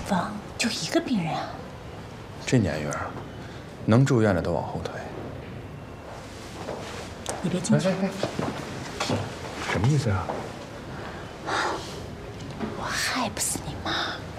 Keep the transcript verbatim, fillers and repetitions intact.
房就一个病人啊。 这年月，能住院的都往后推。 你别进去。 哎哎什么意思啊？ 我害不死你妈！